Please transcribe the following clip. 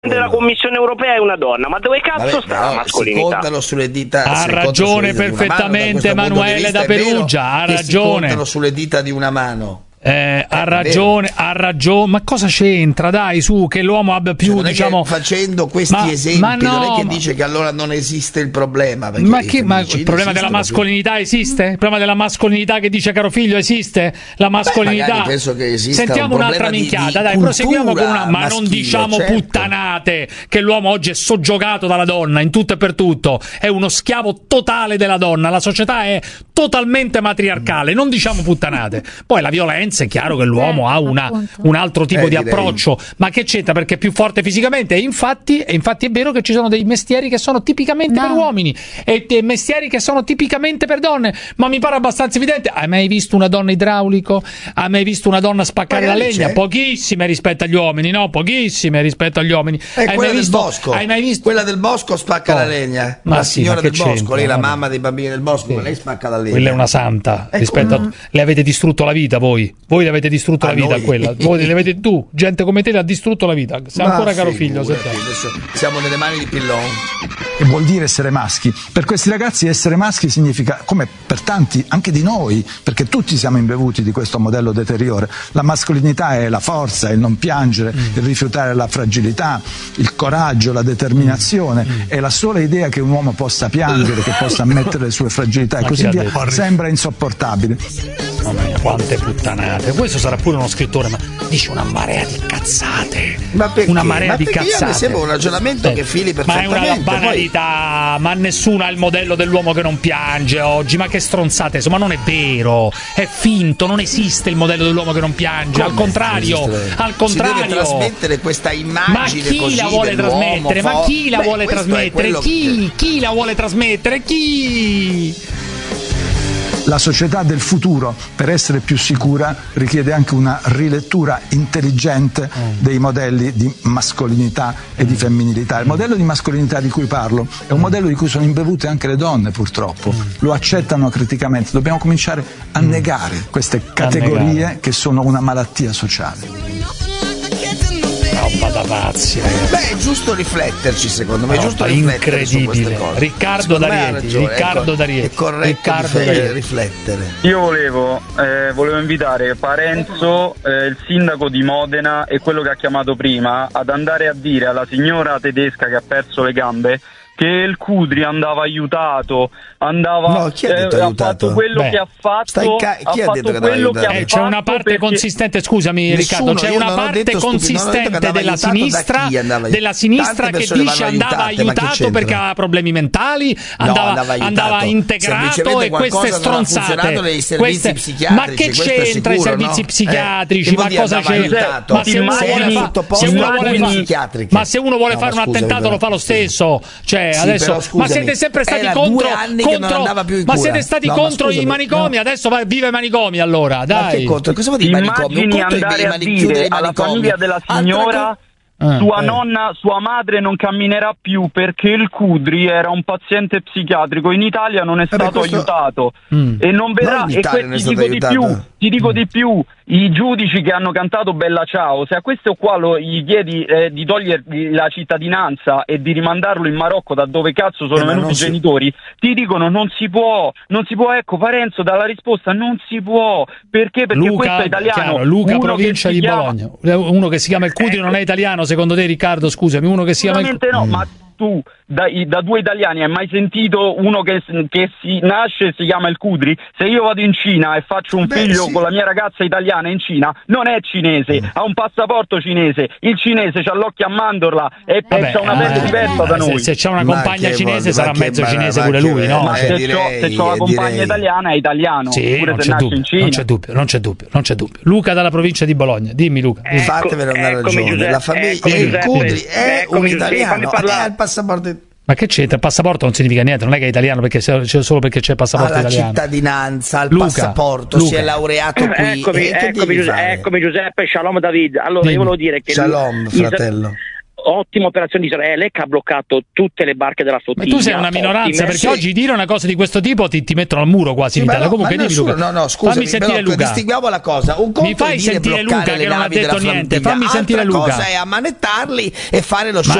della Commissione europea è una donna, ma dove cazzo sta la mascolinità? Si contano sulle dita. Ha ragione perfettamente Emanuele da Perugia, ha ragione. Si contano sulle dita di una mano. Ha ragione, ma cosa c'entra? Dai, su, che l'uomo abbia più, cioè, diciamo, facendo questi esempi, non è che dice che allora non esiste il problema. Ma il problema della mascolinità esiste? Il problema della mascolinità che dice caro figlio esiste? La mascolinità. Penso che esista. Sentiamo un'altra minchiata, dai, proseguiamo con una. Ma maschile, non diciamo puttanate, che l'uomo oggi è soggiogato dalla donna in tutto e per tutto, è uno schiavo totale della donna, la società è totalmente matriarcale, non diciamo puttanate. Poi la violenza, è chiaro che l'uomo ha un altro tipo di approccio, ma che c'entra, perché è più forte fisicamente, e infatti è vero che ci sono dei mestieri che sono tipicamente per uomini e dei mestieri che sono tipicamente per donne, ma mi pare abbastanza evidente. Hai mai visto una donna idraulico? Hai mai visto una donna spaccare la legna? Pochissime rispetto agli uomini, no? Pochissime rispetto agli uomini. Hai mai visto? Quella del bosco spacca la legna, la signora del bosco, lei la mamma dei bambini del bosco, ma lei spacca la legna. Quella è una santa, rispetto a... Le avete distrutto la vita voi le avete distrutto la vita, quella. Voi le avete, tu, gente come te, le ha distrutto la vita. Sei ancora caro figlio. Siamo nelle mani di Pillon. Che vuol dire essere maschi? Per questi ragazzi essere maschi significa, come per tanti, anche di noi, perché tutti siamo imbevuti di questo modello deteriore. La mascolinità è la forza, il non piangere, il rifiutare la fragilità, il coraggio, la determinazione. È la sola idea che un uomo possa piangere, che possa ammettere le sue fragilità e così via, sembra insopportabile. Mamma mia, quante puttanate. Questo sarà pure uno scrittore, ma dice una marea di cazzate. Ma perché? Una marea di cazzate. Mi sembra un ragionamento che fili perfettamente. Ma è una banalità, ma nessuno ha il modello dell'uomo che non piange oggi. Ma che stronzate, insomma, non è vero, è finto, non esiste il modello dell'uomo che non piange. Al contrario, si deve trasmettere questa immagine. Ma chi la vuole trasmettere? Ma chi la vuole trasmettere? Chi la vuole trasmettere? Chi? La società del futuro, per essere più sicura, richiede anche una rilettura intelligente dei modelli di mascolinità e di femminilità. Il modello di mascolinità di cui parlo è un modello di cui sono imbevute anche le donne, purtroppo. Lo accettano criticamente. Dobbiamo cominciare a negare queste categorie che sono una malattia sociale. Roba da pazzi, ragazzi. Beh, è giusto rifletterci, secondo me. È giusto riflettere su queste cose. Riccardo D'Arieti. È corretto riflettere. Io volevo invitare Parenzo, il sindaco di Modena, e quello che ha chiamato prima, ad andare a dire alla signora tedesca che ha perso le gambe che il Cudri andava aiutato, chi ha detto aiutato? Fatto quello che ha fatto. Chi ha detto che quello che ha fatto? C'è una parte consistente, scusami Riccardo, c'è una parte consistente della sinistra che dice andava aiutato perché aveva problemi mentali, andava integrato, e queste stronzate. Ma che c'entra i servizi psichiatrici? Ma cosa c'entra? Ma se uno vuole fare un attentato lo fa lo stesso, cioè adesso, però, scusami, ma siete sempre stati contro ma siete stati contro i manicomi, adesso vive i manicomi, allora dai. Cosa vuol dire manicomi? Immagini andare a dire alla famiglia della signora sua nonna, sua madre non camminerà più perché il Cudri era un paziente psichiatrico, in Italia non è stato aiutato e non verrà. E ti dico di più, i giudici che hanno cantato Bella Ciao, se a questo qua gli chiedi di togliergli la cittadinanza e di rimandarlo in Marocco, da dove cazzo sono venuti i genitori, ti dicono non si può. Ecco, Parenzo dà la risposta, non si può, perché Luca, questo è italiano. Chiaro, Luca, provincia di Bologna. Uno che si chiama il Cudri non è italiano, secondo te, Riccardo? Scusami, uno che si chiama no, ma tu da due italiani hai mai sentito uno che si nasce e si chiama il Cudri? Se io vado in Cina e faccio un figlio con la mia ragazza italiana in Cina, non è cinese, ha un passaporto cinese, il cinese c'ha l'occhio a mandorla e c'ha una pelle diversa da noi. Se c'è una compagna cinese sarà mezzo cinese pure lui, no? Ma se c'ho la compagna italiana è italiano, sì, pure se nasce in Cina. Non c'è dubbio. Luca dalla provincia di Bologna, dimmi Luca. Fatevene una ragione, la famiglia, il Cudri è un italiano, ha il passaporto. Ma che c'entra? Il passaporto non significa niente, non è che è italiano solo perché c'è il passaporto italiano. La cittadinanza, il passaporto, si è laureato qui. Eccomi Giuseppe, Shalom David. Allora io volevo dire che Shalom, fratello. ottima operazione di Israele che ha bloccato tutte le barche della flottiglia. Ma tu sei una minoranza, perché oggi dire una cosa di questo tipo ti mettono al muro quasi in Italia. Comunque dimmi, Luca. No, scusami, fammi sentire Luca. Distinguiamo la cosa. Un conto mi fai sentire Luca che non ha detto niente. Fammi sentire Luca. Altra cosa è ammanettarli e fare lo show